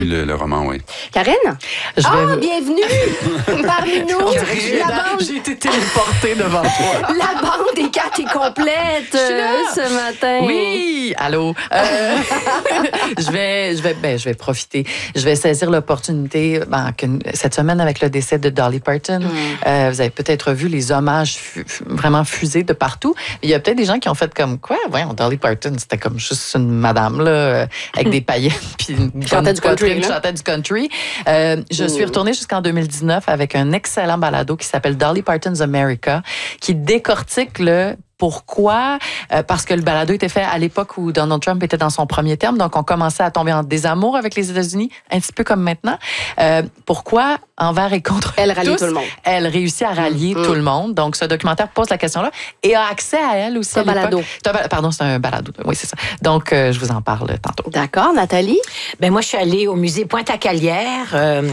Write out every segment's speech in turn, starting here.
Le roman, oui. Karine? Bienvenue parmi nous. J'ai été téléportée devant toi. La bande des 4 est complète ce matin. Oui, allô. Je vais profiter. Je vais saisir l'opportunité cette semaine avec le décès de Dolly Parton. Vous avez peut-être vu les hommages vraiment fusés de partout. Il y a peut-être des gens qui ont fait comme quoi? Voyons, Dolly Parton, c'était comme juste une madame là, avec des paillettes puis une chantait du country. Je suis retournée jusqu'en 2019 avec un excellent balado qui s'appelle Dolly Parton's America, qui décortique le pourquoi? Parce que le balado était fait à l'époque où Donald Trump était dans son premier terme, donc on commençait à tomber en désamour avec les États-Unis, un petit peu comme maintenant. Pourquoi, envers et contre elle rallie tous, tout le monde. Elle réussit à rallier tout le monde. Donc, ce documentaire pose la question-là et a accès à elle aussi. C'est un balado. Pardon, c'est un balado. Oui, c'est ça. Donc, je vous en parle tantôt. D'accord. Nathalie? Moi, je suis allée au musée Pointe-à-Calière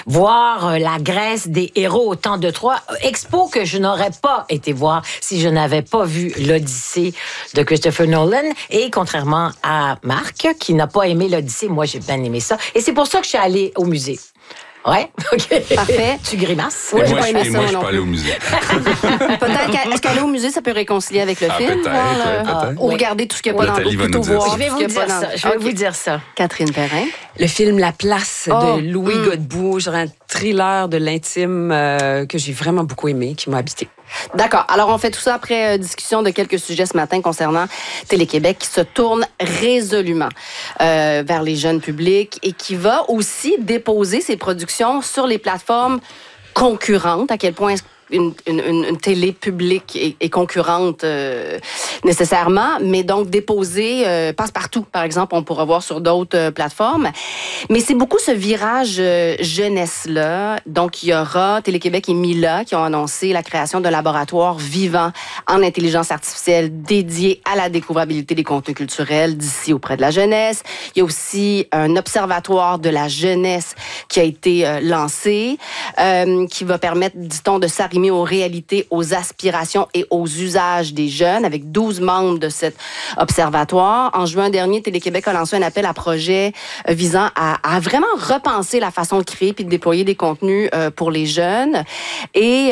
voir la Grèce des héros au temps de Troie. Expo que je n'aurais pas été voir si je n'avais pas vu l'Odyssée de Christopher Nolan. Et contrairement à Marc, qui n'a pas aimé l'Odyssée, moi, j'ai bien aimé ça. Et c'est pour ça que je suis allée au musée. Ouais, OK. Parfait. Tu grimaces? Oui, moi, je suis pas allée au musée. Peut-être est-ce qu'aller au musée, ça peut réconcilier avec le film? Peut-être. Ou regarder tout ce qu'il n'y a pas dans le plutôt voir. Je vais vous dire ça. Catherine Perrin. Le film La Place de Louis Godbout, genre un thriller de l'intime que j'ai vraiment beaucoup aimé, qui m'a habité. D'accord. Alors, on fait tout ça après discussion de quelques sujets ce matin concernant Télé-Québec qui se tourne résolument vers les jeunes publics et qui va aussi déposer ses productions sur les plateformes concurrentes. À quel point une télé publique est concurrente nécessairement, mais donc déposer passe-partout, par exemple, on pourra voir sur d'autres plateformes. Mais c'est beaucoup ce virage jeunesse-là. Donc, il y aura Télé-Québec et Mila qui ont annoncé la création d'un laboratoire vivant en intelligence artificielle dédié à la découvrabilité des contenus culturels d'ici auprès de la jeunesse. Il y a aussi un observatoire de la jeunesse qui a été lancé, qui va permettre, dit-on, de s'arrimer aux réalités, aux aspirations et aux usages des jeunes, avec 12 membres de cet observatoire. En juin dernier, Télé-Québec a lancé un appel à projet visant à vraiment repenser la façon de créer puis de déployer des contenus pour les jeunes. Et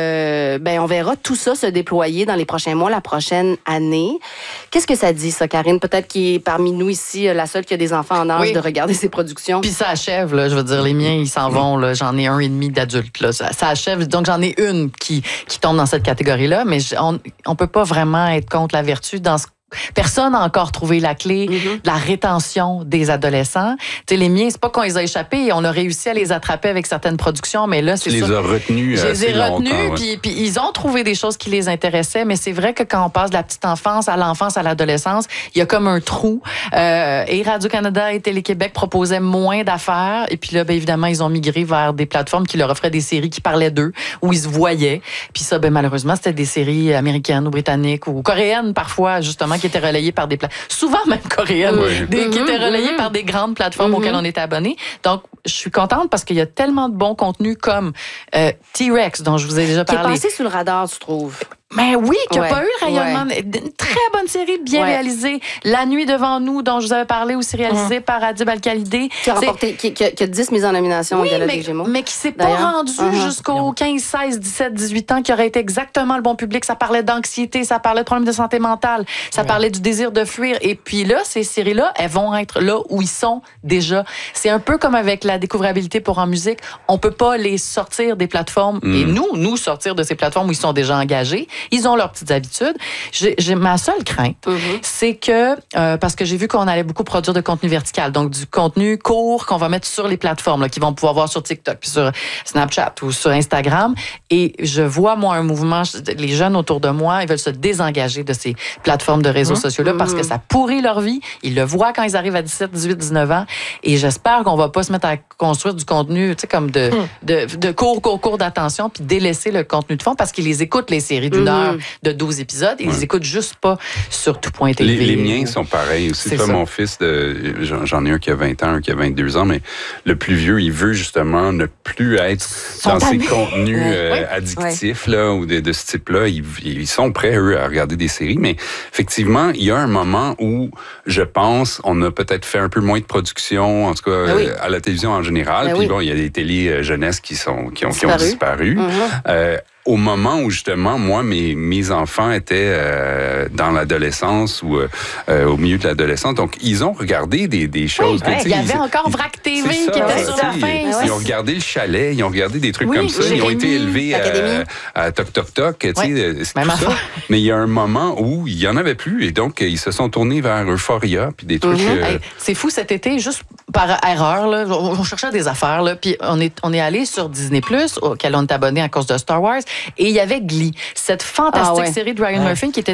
on verra tout ça se déployer dans les prochains mois, la prochaine année. Qu'est-ce que ça dit, ça, Karine? Peut-être qu'il est parmi nous ici la seule qui a des enfants en âge de regarder ses productions. Puis ça achève, là, je veux dire, les miens, ils s'en vont. Là, j'en ai 1,5 d'adultes. Là, ça achève. Donc, j'en ai une qui tombe dans cette catégorie-là, mais on peut pas vraiment être contre la vertu dans ce. Personne n'a encore trouvé la clé de la rétention des adolescents. Tu sais, les miens, c'est pas qu'on les a échappés, on a réussi à les attraper avec certaines productions, mais là, c'est ça. Tu les as retenus Je les ai retenus, ouais. puis ils ont trouvé des choses qui les intéressaient, mais c'est vrai que quand on passe de la petite enfance à l'enfance, à l'adolescence, il y a comme un trou. Et Radio-Canada et Télé-Québec proposaient moins d'affaires, et puis là, évidemment, ils ont migré vers des plateformes qui leur offraient des séries qui parlaient d'eux, où ils se voyaient. Puis ça, malheureusement, c'était des séries américaines ou britanniques ou coréennes, parfois, justement, qui étaient relayées par des souvent même coréennes, qui étaient relayées par des grandes plateformes auxquelles on était abonnés. Donc, je suis contente parce qu'il y a tellement de bons contenus comme T-Rex, dont je vous ai déjà parlé. Qui est passé sous le radar, tu trouves? Mais oui, qui n'a pas eu le rayonnement. Une très bonne série, bien réalisée. La nuit devant nous, dont je vous avais parlé, aussi réalisée par Adib Al-Khalidé. Qui a remporté, qui a 10 mises en nomination au Gala des Gémeaux. Mais qui s'est pas rendu jusqu'aux 15, 16, 17, 18 ans, qui aurait été exactement le bon public. Ça parlait d'anxiété, ça parlait de problèmes de santé mentale, ça parlait du désir de fuir. Et puis là, ces séries-là, elles vont être là où ils sont déjà. C'est un peu comme avec la découvrabilité pour en musique. On peut pas les sortir des plateformes et nous sortir de ces plateformes où ils sont déjà engagés. Ils ont leurs petites habitudes. J'ai ma seule crainte, c'est que, parce que j'ai vu qu'on allait beaucoup produire de contenu vertical, donc du contenu court qu'on va mettre sur les plateformes, là, qu'ils vont pouvoir voir sur TikTok, puis sur Snapchat ou sur Instagram. Et je vois, moi, un mouvement, les jeunes autour de moi, ils veulent se désengager de ces plateformes de réseaux sociaux-là parce que ça pourrit leur vie. Ils le voient quand ils arrivent à 17, 18, 19 ans. Et j'espère qu'on va pas se mettre à construire du contenu, tu sais, comme de cours d'attention, puis délaisser le contenu de fond parce qu'ils les écoutent, les séries d'une heure de 12 épisodes. Ils les écoutent juste pas sur tout.tv. Les miens sont pareils aussi. Toi, mon fils, j'en ai un qui a 20 ans, un qui a 22 ans, mais le plus vieux, il veut justement ne plus être dans ces contenus addictifs là, ou de ce type-là. Ils sont prêts, eux, à regarder des séries, mais effectivement, il y a un moment où, je pense, on a peut-être fait un peu moins de production, en tout cas à la télévision en général. Puis bon, il y a des télés jeunesse qui ont disparu. Au moment où, justement, moi, mes enfants étaient dans l'adolescence ou au milieu de l'adolescence, donc ils ont regardé des choses. Il y avait encore Vrac TV qui était sur la fin. Ils ont regardé le chalet, ils ont regardé des trucs comme ça. Ils ont été élevés à Toc Toc Toc, tu sais, tout ça. Mais il y a un moment où il y en avait plus et donc ils se sont tournés vers Euphoria puis des trucs. C'est fou, cet été, juste par erreur, là, on cherchait des affaires, là, puis on est allé sur Disney+, auquel on est abonné à cause de Star Wars. Et il y avait Glee, cette fantastique série de Ryan Murphy qui était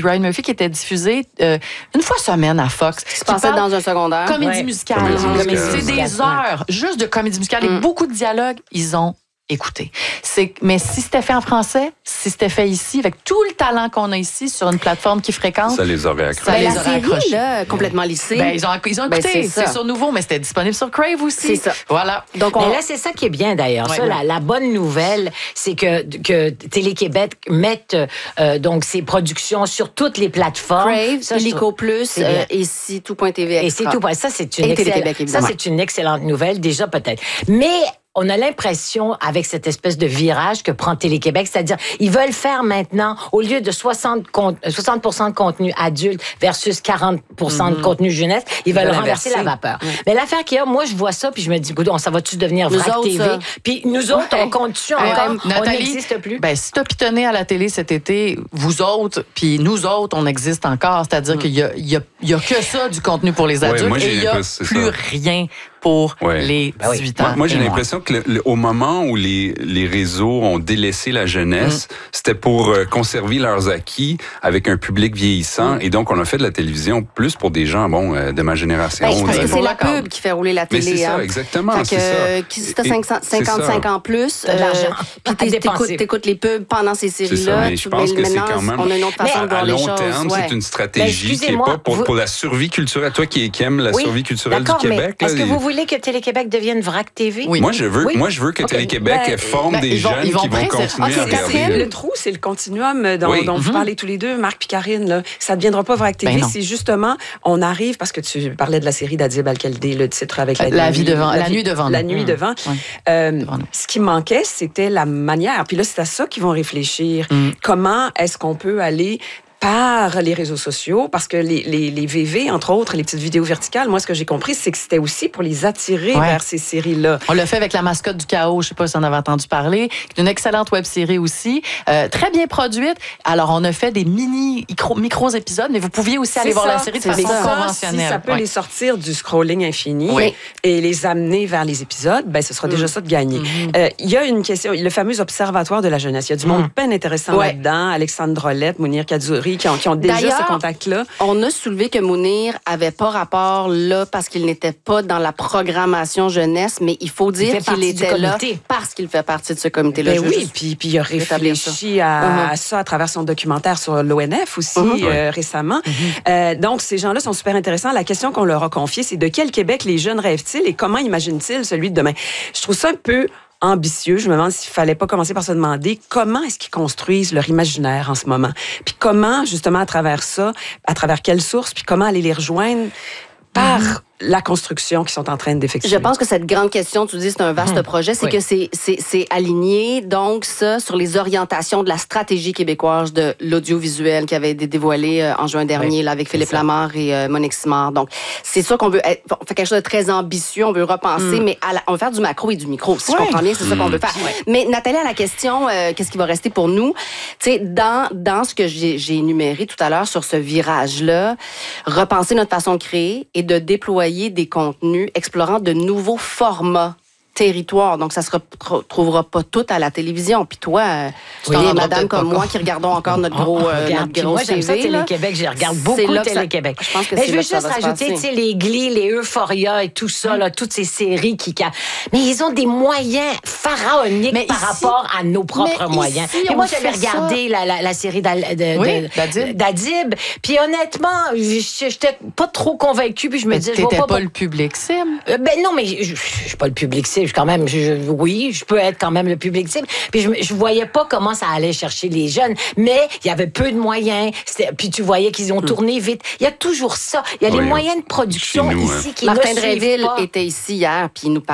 diffusée une fois semaine à Fox. Qui se passait dans un secondaire. Comédie musicale. C'est des heures juste de comédie musicale et beaucoup de dialogues. Ils ont écouté. Mais si c'était fait en français, si c'était fait ici, avec tout le talent qu'on a ici sur une plateforme qui fréquente, ça les aurait accrochés. La série, là, complètement lissée. Ils ont écouté. C'est sur Nouveau, mais c'était disponible sur Crave aussi. C'est ça. Voilà. Donc mais là, c'est ça qui est bien d'ailleurs. La bonne nouvelle, c'est que Télé-Québec mette donc ses productions sur toutes les plateformes. Crave, Illico Plus, et si tout.tv Extra. Et c'est tout. Ça, c'est une excellente nouvelle, déjà peut-être. Mais on a l'impression, avec cette espèce de virage que prend Télé-Québec, c'est-à-dire, ils veulent faire maintenant, au lieu de 60% de contenu adulte versus 40% de contenu jeunesse, ils veulent renverser la vapeur. Mais l'affaire qu'il y a, moi, je vois ça, puis je me dis, ça va-tu devenir Vrac TV? Puis nous autres, on compte-tu encore? On n'existe plus. Si t'as pitonné à la télé cet été, vous autres, puis nous autres, on existe encore. C'est-à-dire qu'il y a que ça du contenu pour les adultes et il n'y a plus rien pour les 18 ans. Moi j'ai l'impression que au moment où les réseaux ont délaissé la jeunesse, c'était pour conserver leurs acquis avec un public vieillissant. Et donc, on a fait de la télévision plus pour des gens, de ma génération. Parce que c'est la pub qui fait rouler la télé. Mais c'est ça, exactement. Si t'as 55 ans plus, puis t'écoutes les pubs pendant ces séries-là. Mais je pense que c'est quand même... On a une autre façon de voir les choses. À long terme, c'est une stratégie qui n'est pas pour la survie culturelle. Toi qui aimes la survie culturelle du Québec. Est-ce que vous voulez que Télé-Québec devienne Vrac TV? Oui. Moi, je veux que Télé-Québec forme des jeunes qui vont continuer à regarder. Le trou, c'est le continuum dont vous parlez tous les deux, Marc et Karine. Là. Ça ne deviendra pas Vrac TV. C'est justement, on arrive, parce que tu parlais de la série d'Adib Al-Khaldi, le titre avec la nuit devant. La nuit devant. Ce qui manquait, c'était la manière. Puis là, c'est à ça qu'ils vont réfléchir. Comment est-ce qu'on peut aller par les réseaux sociaux, parce que les VV, entre autres, les petites vidéos verticales, moi, ce que j'ai compris, c'est que c'était aussi pour les attirer vers ces séries-là. On l'a fait avec La Mascotte du Chaos, je ne sais pas si on avait entendu parler. C'est une excellente web-série aussi, très bien produite. Alors, on a fait des micro-épisodes, mais vous pouviez aussi aller voir la série de façon conventionnelle. Si ça peut les sortir du scrolling infini et les amener vers les épisodes, ce sera déjà ça de gagner. Il y a une question, le fameux observatoire de la jeunesse. Il y a du monde bien intéressant là-dedans. Alexandre Drolet, Mounir Kadzouri, qui ont déjà ce contact-là. On a soulevé que Mounir avait pas rapport là parce qu'il n'était pas dans la programmation jeunesse, mais il faut dire qu'il était là parce qu'il fait partie de ce comité-là. Puis il a réfléchi à ça à travers son documentaire sur l'ONF aussi récemment. Donc, ces gens-là sont super intéressants. La question qu'on leur a confiée, c'est de quel Québec les jeunes rêvent-ils et comment imaginent-ils celui de demain? Je trouve ça un peu ambitieux. Je me demande s'il fallait pas commencer par se demander comment est-ce qu'ils construisent leur imaginaire en ce moment. Puis comment, justement, à travers ça, à travers quelles sources, puis comment aller les rejoindre par la construction qu'ils sont en train d'effectuer. Je pense que cette grande question, tu dis c'est un vaste projet, c'est que c'est aligné, donc ça, sur les orientations de la stratégie québécoise de l'audiovisuel qui avait été dévoilée en juin dernier là, avec Philippe Lamar et Monique Simard. Donc, c'est sûr qu'on veut faire quelque chose de très ambitieux, on veut repenser, mais on veut faire du macro et du micro. Si je comprends bien, c'est ça qu'on veut faire. Mais Nathalie, à la question, qu'est-ce qui va rester pour nous? Tu sais, dans ce que j'ai énuméré tout à l'heure sur ce virage-là, repenser notre façon de créer et de déployer des contenus explorant de nouveaux formats territoire. Donc, ça se retrouvera pas tout à la télévision. Puis toi, tu es madame comme moi qui regardons encore notre gros moi, j'aime ça, Télé-Québec. Je regarde beaucoup Télé-Québec. Je pense que je veux juste rajouter, tu sais, les Glee, les Euphoria et tout ça, là, toutes ces séries mais ils ont des moyens pharaoniques par rapport à nos propres moyens. Et moi, j'avais regardé la série d'Adib. Puis honnêtement, j'étais pas trop convaincue. Puis je me disais, je vois pas le public cible. Non, mais je suis pas le public cible. Quand même, oui, je peux être quand même le public cible. Puis je voyais pas comment ça allait chercher les jeunes. Mais il y avait peu de moyens. Puis tu voyais qu'ils ont tourné vite. Il y a toujours ça. Il y a les moyens de production ici qui Martin Drainville était ici hier, puis il nous parlait